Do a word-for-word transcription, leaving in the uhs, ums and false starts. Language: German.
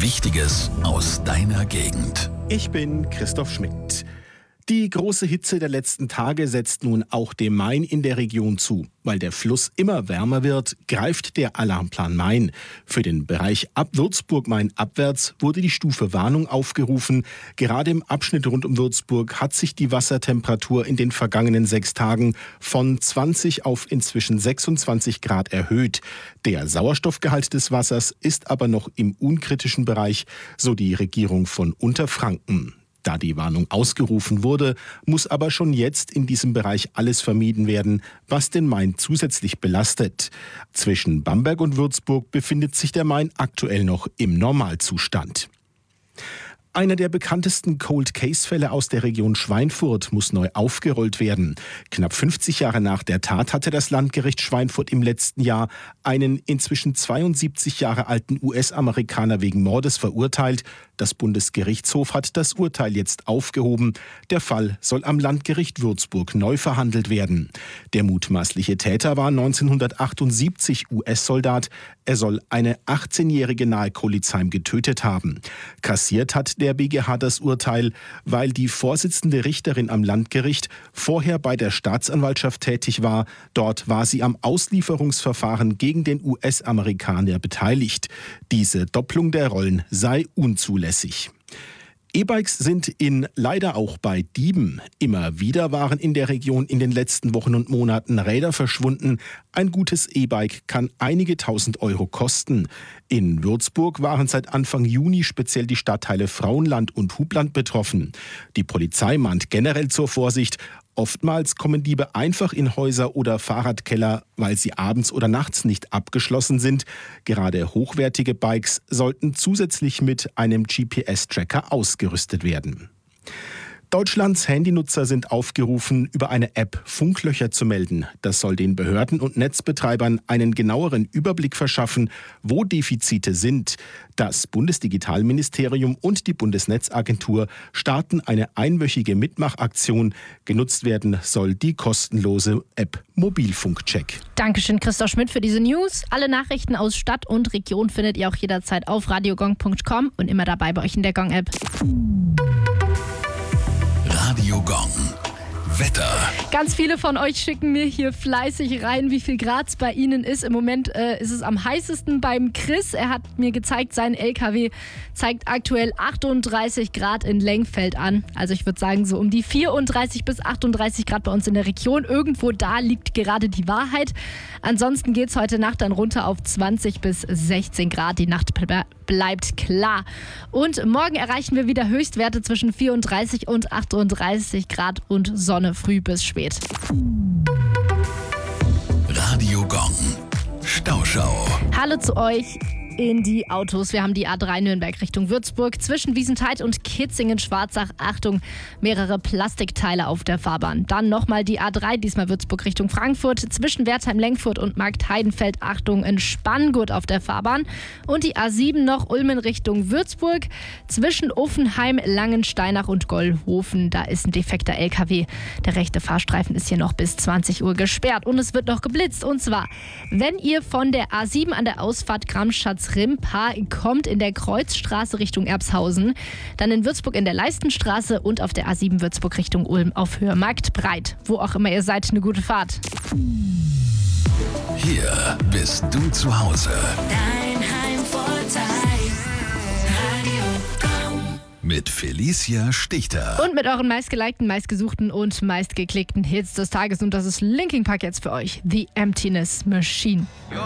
Wichtiges aus deiner Gegend. Ich bin Christoph Schmidt. Die große Hitze der letzten Tage setzt nun auch dem Main in der Region zu. Weil der Fluss immer wärmer wird, greift der Alarmplan Main. Für den Bereich ab Würzburg-Main abwärts wurde die Stufe Warnung aufgerufen. Gerade im Abschnitt rund um Würzburg hat sich die Wassertemperatur in den vergangenen sechs Tagen von zwanzig auf inzwischen sechsundzwanzig Grad erhöht. Der Sauerstoffgehalt des Wassers ist aber noch im unkritischen Bereich, so die Regierung von Unterfranken. Da die Warnung ausgerufen wurde, muss aber schon jetzt in diesem Bereich alles vermieden werden, was den Main zusätzlich belastet. Zwischen Bamberg und Würzburg befindet sich der Main aktuell noch im Normalzustand. Einer der bekanntesten Cold-Case-Fälle aus der Region Schweinfurt muss neu aufgerollt werden. Knapp fünfzig Jahre nach der Tat hatte das Landgericht Schweinfurt im letzten Jahr einen inzwischen zweiundsiebzig Jahre alten U S-Amerikaner wegen Mordes verurteilt. Das Bundesgerichtshof hat das Urteil jetzt aufgehoben. Der Fall soll am Landgericht Würzburg neu verhandelt werden. Der mutmaßliche Täter war neunzehnhundertachtundsiebzig U S-Soldat. Er soll eine achtzehnjährige nahe Kolizheim getötet haben. Kassiert hat der B G H das Urteil, weil die Vorsitzende Richterin am Landgericht vorher bei der Staatsanwaltschaft tätig war. Dort war sie am Auslieferungsverfahren gegen den U S-Amerikaner beteiligt. Diese Doppelung der Rollen sei unzulässig. E-Bikes sind in leider auch bei Dieben. Immer wieder waren in der Region in den letzten Wochen und Monaten Räder verschwunden. Ein gutes E-Bike kann einige tausend Euro kosten. In Würzburg waren seit Anfang Juni speziell die Stadtteile Frauenland und Hubland betroffen. Die Polizei mahnt generell zur Vorsicht. Oftmals kommen Diebe einfach in Häuser oder Fahrradkeller, weil sie abends oder nachts nicht abgeschlossen sind. Gerade hochwertige Bikes sollten zusätzlich mit einem G P S-Tracker ausgerüstet werden. Deutschlands Handynutzer sind aufgerufen, über eine App Funklöcher zu melden. Das soll den Behörden und Netzbetreibern einen genaueren Überblick verschaffen, wo Defizite sind. Das Bundesdigitalministerium und die Bundesnetzagentur starten eine einwöchige Mitmachaktion. Genutzt werden soll die kostenlose App Mobilfunkcheck. Dankeschön, Christoph Schmidt, für diese News. Alle Nachrichten aus Stadt und Region findet ihr auch jederzeit auf radiogong punkt com und immer dabei bei euch in der Gong-App. Radio Gong. Wetter. Ganz viele von euch schicken mir hier fleißig rein, wie viel Grad es bei Ihnen ist. Im Moment äh, ist es am heißesten beim Chris. Er hat mir gezeigt, sein L K W zeigt aktuell achtunddreißig Grad in Lengfeld an. Also ich würde sagen, so um die vierunddreißig bis achtunddreißig Grad bei uns in der Region. Irgendwo da liegt gerade die Wahrheit. Ansonsten geht es heute Nacht dann runter auf zwanzig bis sechzehn Grad. Die Nacht bleibt klar. Und morgen erreichen wir wieder Höchstwerte zwischen vierunddreißig und achtunddreißig Grad und Sonne früh bis spät. Radio Gong. Stauschau. Hallo zu euch in die Autos. Wir haben die A drei Nürnberg Richtung Würzburg. Zwischen Wiesenthal und Kitzingen-Schwarzach. Achtung, mehrere Plastikteile auf der Fahrbahn. Dann nochmal die A drei, diesmal Würzburg Richtung Frankfurt. Zwischen Wertheim-Lengfurt und Marktheidenfeld. Achtung, ein Spanngurt auf der Fahrbahn. Und die A sieben noch Ulmen Richtung Würzburg. Zwischen Uffenheim, Langensteinach und Gollhofen. Da ist ein defekter L K W. Der rechte Fahrstreifen ist hier noch bis zwanzig Uhr gesperrt. Und es wird noch geblitzt. Und zwar, wenn ihr von der A sieben an der Ausfahrt Kramschatz-Rimpa kommt in der Kreuzstraße Richtung Erbshausen, dann in Würzburg in der Leistenstraße und auf der A sieben Würzburg Richtung Ulm auf Höhe Marktbreit. Wo auch immer ihr seid, eine gute Fahrt. Hier bist du zu Hause. Dein Heimvorteil. Radio Gong. Mit Felicia Stichter. Und mit euren meistgelikten, meistgesuchten und meistgeklickten Hits des Tages. Und das ist Linkin Park jetzt für euch. The Emptiness Machine.